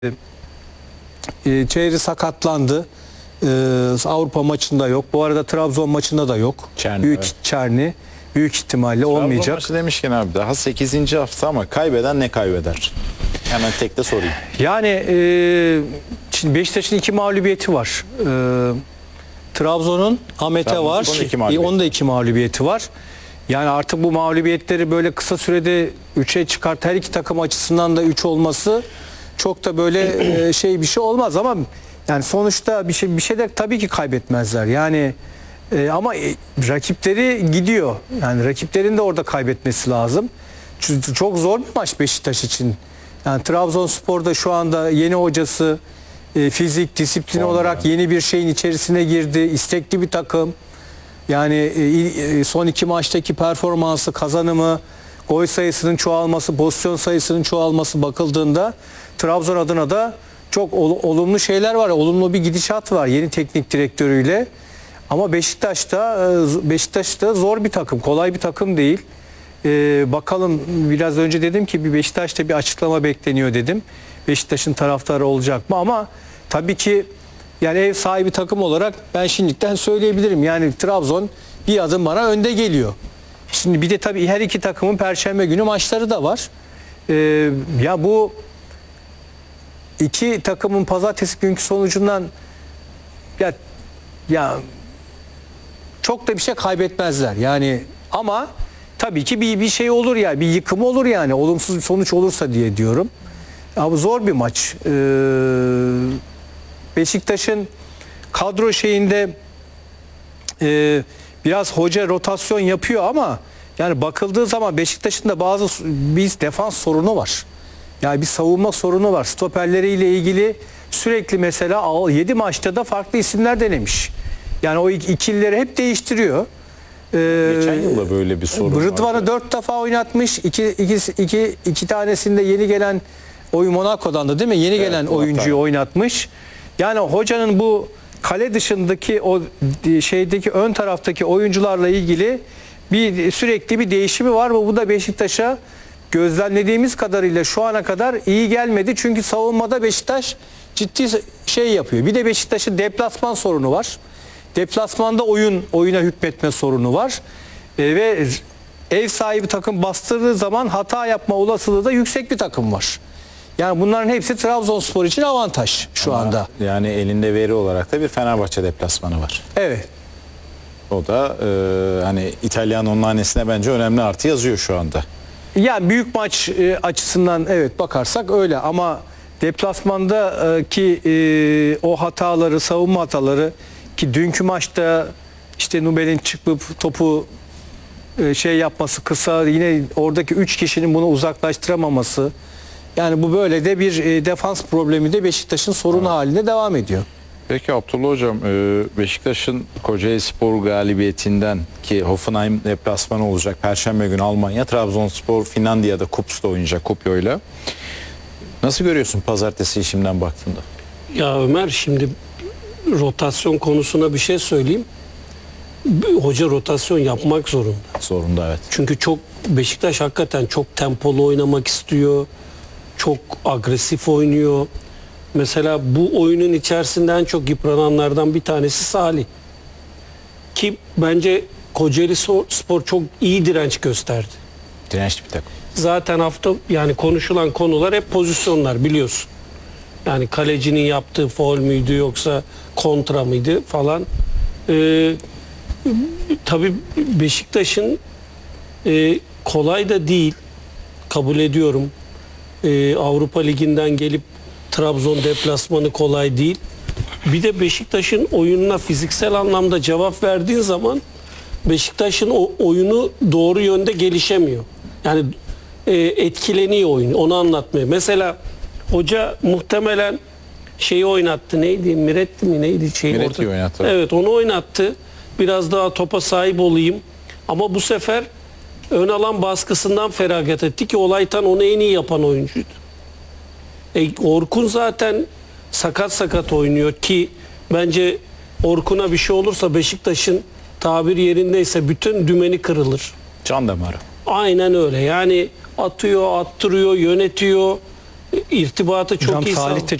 Çeyri sakatlandı. Avrupa maçında yok. Bu arada Trabzon maçında da yok. Çerni, Büyük evet. Çerni. Büyük ihtimalle olmayacak. Trabzon maçı demişken abi daha 8. hafta ama kaybeden ne kaybeder? Hemen tekte sorayım. Yani şimdi Beşiktaş'ın 2 mağlubiyeti var. Trabzon'un Ahmet'e var. Onun da 2 mağlubiyeti var. Yani artık bu mağlubiyetleri böyle kısa sürede 3'e çıkart. Her iki takım açısından da 3 olması çok da böyle bir şey olmaz ama yani sonuçta bir şey de tabii ki kaybetmezler. Yani ama rakipleri gidiyor. Yani rakiplerin de orada kaybetmesi lazım. Çünkü çok zor bir maç Beşiktaş için. Yani Trabzonspor'da şu anda yeni hocası, fizik, disiplin olarak yeni bir şeyin içerisine girdi. İstekli bir takım. Yani son 2 maçtaki performansı, kazanımı, gol sayısının çoğalması, pozisyon sayısının çoğalması bakıldığında Trabzon adına da çok olumlu şeyler var. Olumlu bir gidişat var yeni teknik direktörüyle. Ama Beşiktaş'ta zor bir takım, kolay bir takım değil. Bakalım, biraz önce dedim ki bir Beşiktaş'ta bir açıklama bekleniyor dedim. Beşiktaş'ın taraftarı olacak mı? Ama tabii ki yani ev sahibi takım olarak ben şimdiden söyleyebilirim. Yani Trabzon bir adım bana önde geliyor. Şimdi bir de tabii her iki takımın Perşembe günü maçları da var. Ya bu iki takımın pazartesi günkü sonucundan ya çok da bir şey kaybetmezler. Yani ama tabii ki bir şey olur ya, bir yıkım olur yani, olumsuz bir sonuç olursa diye diyorum. Ama zor bir maç. Beşiktaş'ın kadro şeyinde biraz hoca rotasyon yapıyor ama yani bakıldığı zaman Beşiktaş'ın da bir defans sorunu var. Yani bir savunma sorunu var. Stoperleriyle ilgili sürekli mesela 7 maçta da farklı isimler denemiş. Yani o ikilileri hep değiştiriyor. Geçen yılda böyle bir sorun var. Rıdvan'ı 4 defa oynatmış. İki tanesinde yeni gelen Monaco'dan da değil mi? Yeni gelen oyuncuyu oynatmış. Yani hocanın bu kale dışındaki o şeydeki ön taraftaki oyuncularla ilgili sürekli bir değişimi var ve bu da Beşiktaş'a gözlemlediğimiz kadarıyla şu ana kadar iyi gelmedi. Çünkü savunmada Beşiktaş ciddi şey yapıyor. Bir de Beşiktaş'ın deplasman sorunu var. Deplasmanda oyuna hükmetme sorunu var. Ve ev sahibi takım bastırdığı zaman hata yapma olasılığı da yüksek bir takım var. Yani bunların hepsi Trabzonspor için avantaj şu anda. Yani elinde veri olarak da bir Fenerbahçe deplasmanı var. Evet. O da hani İtalyan'ın hanesine bence önemli artı yazıyor şu anda. Yani büyük maç açısından evet bakarsak öyle ama deplasmandaki o hataları, savunma hataları ki dünkü maçta işte Nubel'in çıkıp topu yapması, kısa, yine oradaki 3 kişinin bunu uzaklaştıramaması, yani bu böyle de bir defans problemi de Beşiktaş'ın sorunu haline devam ediyor. Peki Abdullah Hocam, Beşiktaş'ın Kocaelispor galibiyetinden ki Hoffenheim deplasmanı olacak Perşembe günü Almanya, Trabzonspor Finlandiya'da Kups'ta oynayacak Kupyo'yla. Nasıl görüyorsun pazartesi işimden baktığında? Ya Ömer, şimdi rotasyon konusuna bir şey söyleyeyim. Hoca rotasyon yapmak zorunda. Zorunda, evet. Çünkü Beşiktaş hakikaten çok tempolu oynamak istiyor. Çok agresif oynuyor. Mesela bu oyunun içerisinde en çok yıprananlardan bir tanesi Salih. Ki bence Kocaelispor çok iyi direnç gösterdi. Dirençli bir takım. Zaten yani konuşulan konular hep pozisyonlar, biliyorsun. Yani kalecinin yaptığı faul müydü yoksa kontra mıydı falan. Tabii Beşiktaş'ın kolay da değil, kabul ediyorum. Avrupa Ligi'nden gelip Trabzon deplasmanı kolay değil. Bir de Beşiktaş'ın oyununa fiziksel anlamda cevap verdiğin zaman Beşiktaş'ın oyunu doğru yönde gelişemiyor. Yani etkileniyor oyun. Onu anlatmıyor. Mesela hoca muhtemelen şeyi oynattı. Neydi? Miretti mi? Neydi? Miretti'yi oynattı. Evet, onu oynattı. Biraz daha topa sahip olayım. Ama bu sefer ön alan baskısından feragat etti ki Olaytan onu en iyi yapan oyuncuydu. Orkun zaten sakat oynuyor ki bence Orkun'a bir şey olursa Beşiktaş'ın tabir yerindeyse bütün dümeni kırılır. Can damarı. Aynen öyle. Yani atıyor, attırıyor, yönetiyor. irtibatı çok Hocam iyi. Salih de